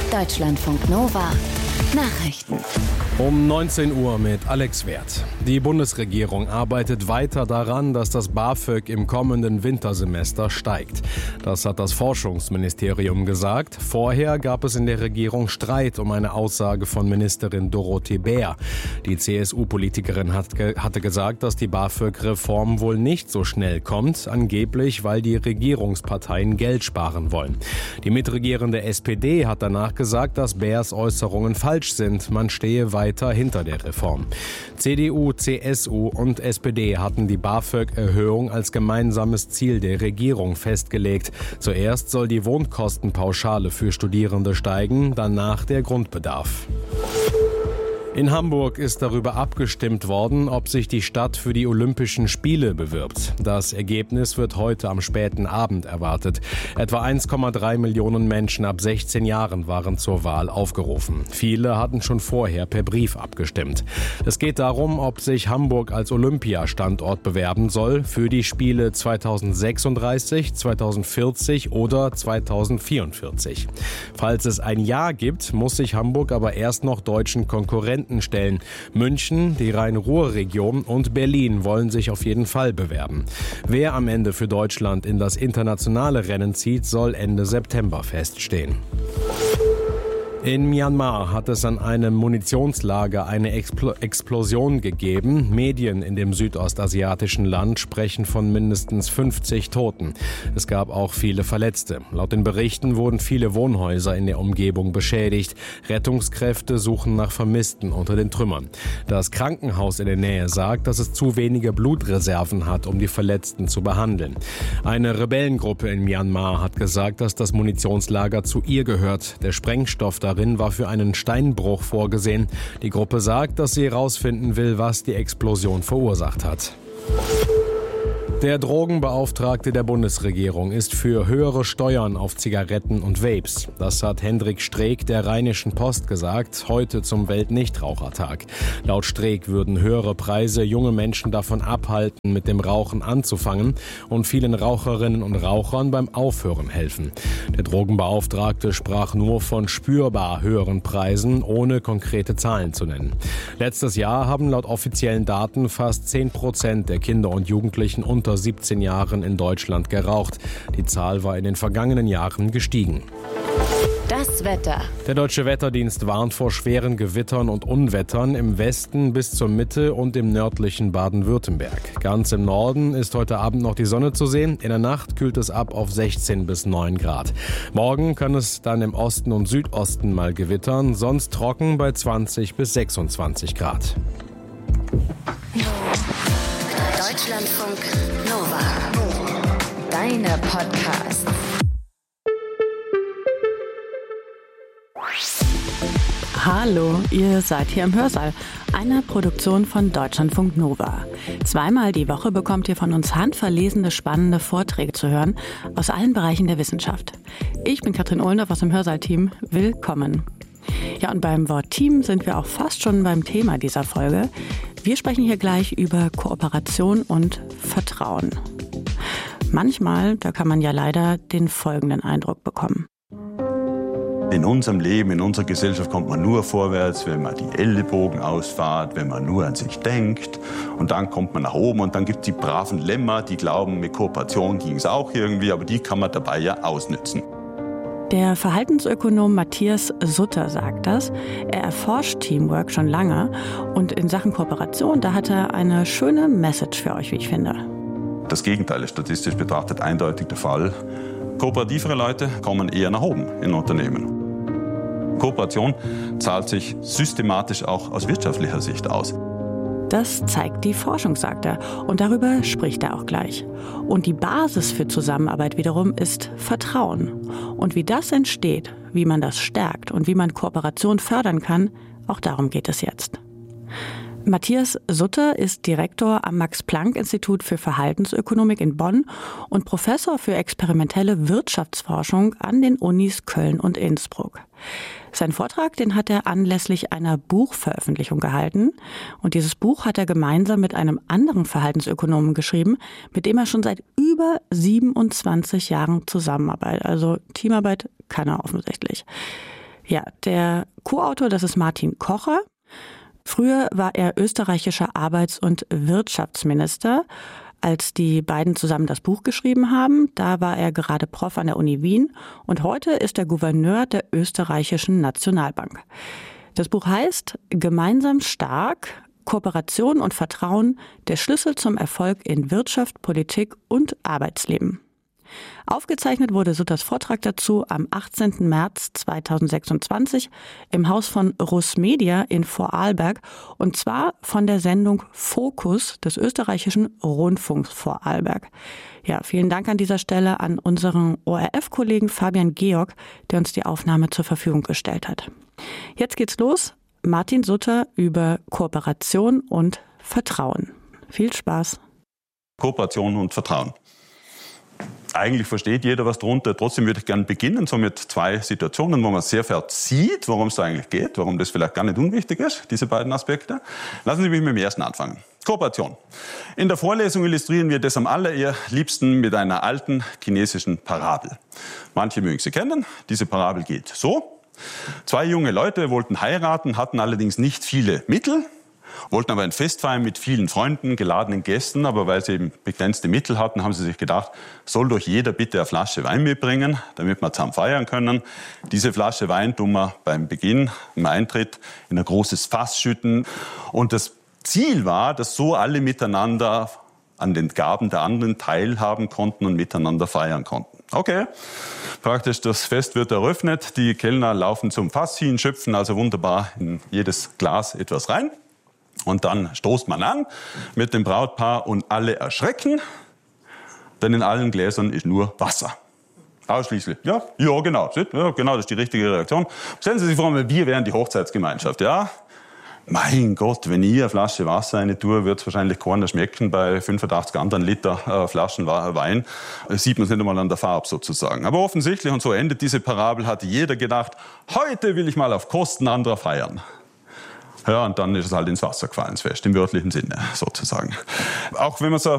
Deutschlandfunk Nova Nachrichten. Um 19 Uhr mit Alex Werth. Die Bundesregierung arbeitet weiter daran, dass das BAföG im kommenden Wintersemester steigt. Das hat das Forschungsministerium gesagt. Vorher gab es in der Regierung Streit um eine Aussage von Ministerin Dorothee Bär. Die CSU-Politikerin hatte gesagt, dass die BAföG-Reform wohl nicht so schnell kommt, angeblich weil die Regierungsparteien Geld sparen wollen. Die mitregierende SPD hat danach gesagt, dass Bärs Äußerungen falsch sind. Man stehe weiter hinter der Reform. CDU, CSU und SPD hatten die BAföG-Erhöhung als gemeinsames Ziel der Regierung festgelegt. Zuerst soll die Wohnkostenpauschale für Studierende steigen, danach der Grundbedarf. In Hamburg ist darüber abgestimmt worden, ob sich die Stadt für die Olympischen Spiele bewirbt. Das Ergebnis wird heute am späten Abend erwartet. Etwa 1,3 Millionen Menschen ab 16 Jahren waren zur Wahl aufgerufen. Viele hatten schon vorher per Brief abgestimmt. Es geht darum, ob sich Hamburg als Olympiastandort bewerben soll für die Spiele 2036, 2040 oder 2044. Falls es ein Ja gibt, muss sich Hamburg aber erst noch deutschen Konkurrenten stellen. München, die Rhein-Ruhr-Region und Berlin wollen sich auf jeden Fall bewerben. Wer am Ende für Deutschland in das internationale Rennen zieht, soll Ende September feststehen. In Myanmar hat es an einem Munitionslager eine Explosion gegeben. Medien in dem südostasiatischen Land sprechen von mindestens 50 Toten. Es gab auch viele Verletzte. Laut den Berichten wurden viele Wohnhäuser in der Umgebung beschädigt. Rettungskräfte suchen nach Vermissten unter den Trümmern. Das Krankenhaus in der Nähe sagt, dass es zu wenige Blutreserven hat, um die Verletzten zu behandeln. Eine Rebellengruppe in Myanmar hat gesagt, dass das Munitionslager zu ihr gehört. Der Sprengstoff darin war für einen Steinbruch vorgesehen. Die Gruppe sagt, dass sie herausfinden will, was die Explosion verursacht hat. Der Drogenbeauftragte der Bundesregierung ist für höhere Steuern auf Zigaretten und Vapes. Das hat Hendrik Streeck der Rheinischen Post gesagt, heute zum Weltnichtrauchertag. Laut Streeck würden höhere Preise junge Menschen davon abhalten, mit dem Rauchen anzufangen und vielen Raucherinnen und Rauchern beim Aufhören helfen. Der Drogenbeauftragte sprach nur von spürbar höheren Preisen, ohne konkrete Zahlen zu nennen. Letztes Jahr haben laut offiziellen Daten fast 10% der Kinder und Jugendlichen unter 17 Jahren in Deutschland geraucht. Die Zahl war in den vergangenen Jahren gestiegen. Das Wetter. Der Deutsche Wetterdienst warnt vor schweren Gewittern und Unwettern im Westen bis zur Mitte und im nördlichen Baden-Württemberg. Ganz im Norden ist heute Abend noch die Sonne zu sehen. In der Nacht kühlt es ab auf 16 bis 9 Grad. Morgen kann es dann im Osten und Südosten mal gewittern, sonst trocken bei 20 bis 26 Grad. Deutschlandfunk Nova. Deine Podcasts. Hallo, ihr seid hier im Hörsaal, eine Produktion von Deutschlandfunk Nova. Zweimal die Woche bekommt ihr von uns handverlesene, spannende Vorträge zu hören aus allen Bereichen der Wissenschaft. Ich bin Katrin Ohlendorf aus dem Hörsaal-Team. Willkommen. Ja, und beim Wort Team sind wir auch fast schon beim Thema dieser Folge. Wir sprechen hier gleich über Kooperation und Vertrauen. Manchmal, da kann man ja leider den folgenden Eindruck bekommen. In unserem Leben, in unserer Gesellschaft kommt man nur vorwärts, wenn man die Ellenbogen ausfahrt, wenn man nur an sich denkt. Und dann kommt man nach oben und dann gibt es die braven Lämmer, die glauben, mit Kooperation ging es auch irgendwie, aber die kann man dabei ja ausnützen. Der Verhaltensökonom Matthias Sutter sagt das. Er erforscht Teamwork schon lange und in Sachen Kooperation, da hat er eine schöne Message für euch, wie ich finde. Das Gegenteil ist statistisch betrachtet eindeutig der Fall. Kooperativere Leute kommen eher nach oben in Unternehmen. Kooperation zahlt sich systematisch auch aus wirtschaftlicher Sicht aus. Das zeigt die Forschung, sagt er. Und darüber spricht er auch gleich. Und die Basis für Zusammenarbeit wiederum ist Vertrauen. Und wie das entsteht, wie man das stärkt und wie man Kooperation fördern kann, auch darum geht es jetzt. Matthias Sutter ist Direktor am Max-Planck-Institut für Verhaltensökonomik in Bonn und Professor für experimentelle Wirtschaftsforschung an den Unis Köln und Innsbruck. Seinen Vortrag, den hat er anlässlich einer Buchveröffentlichung gehalten. Und dieses Buch hat er gemeinsam mit einem anderen Verhaltensökonomen geschrieben, mit dem er schon seit über 27 Jahren zusammenarbeitet. Also Teamarbeit kann er offensichtlich. Ja, der Co-Autor, das ist Martin Kocher. Früher war er österreichischer Arbeits- und Wirtschaftsminister. Als die beiden zusammen das Buch geschrieben haben, da war er gerade Prof an der Uni Wien und heute ist er Gouverneur der österreichischen Nationalbank. Das Buch heißt Gemeinsam stark, Kooperation und Vertrauen, der Schlüssel zum Erfolg in Wirtschaft, Politik und Arbeitsleben. Aufgezeichnet wurde Sutters Vortrag dazu am 18. März 2026 im Haus von Russ Media in Vorarlberg und zwar von der Sendung Fokus des österreichischen Rundfunks Vorarlberg. Ja, vielen Dank an dieser Stelle an unseren ORF-Kollegen Fabian Georg, der uns die Aufnahme zur Verfügung gestellt hat. Jetzt geht's los. Martin Sutter über Kooperation und Vertrauen. Viel Spaß. Kooperation und Vertrauen. Eigentlich versteht jeder was drunter. Trotzdem würde ich gerne beginnen, so mit zwei Situationen, wo man sehr verzieht, worum es da eigentlich geht, warum das vielleicht gar nicht unwichtig ist, diese beiden Aspekte. Lassen Sie mich mit dem ersten anfangen. Kooperation. In der Vorlesung illustrieren wir das am allerliebsten mit einer alten chinesischen Parabel. Manche mögen sie kennen. Diese Parabel geht so. Zwei junge Leute wollten heiraten, hatten allerdings nicht viele Mittel, wollten aber ein Fest feiern mit vielen Freunden, geladenen Gästen, aber weil sie eben begrenzte Mittel hatten, haben sie sich gedacht, soll doch jeder bitte eine Flasche Wein mitbringen, damit wir zusammen feiern können. Diese Flasche Wein tun wir beim Beginn, im Eintritt, in ein großes Fass schütten. Und das Ziel war, dass so alle miteinander an den Gaben der anderen teilhaben konnten und miteinander feiern konnten. Okay, praktisch das Fest wird eröffnet, die Kellner laufen zum Fass hin, schöpfen also wunderbar in jedes Glas etwas rein. Und dann stoßt man an mit dem Brautpaar und alle erschrecken, denn in allen Gläsern ist nur Wasser. Ausschließlich. Ja, genau. Ja, genau, das ist die richtige Reaktion. Stellen Sie sich vor, wir wären die Hochzeitsgemeinschaft, ja? Mein Gott, wenn ich eine Flasche Wasser rein tue, wird es wahrscheinlich keiner schmecken. Bei 85 anderen Liter Flaschen Wein sieht man es nicht einmal an der Farbe sozusagen. Aber offensichtlich, und so endet diese Parabel, hat jeder gedacht, heute will ich mal auf Kosten anderer feiern. Ja, und dann ist es halt ins Wasser gefallen, das Fest, im wörtlichen Sinne sozusagen. Auch wenn man so